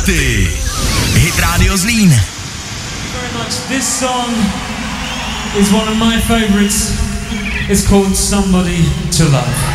hity. Hit Radio Zlín. Very much. This song is one of my favorites. It's called Somebody to Love.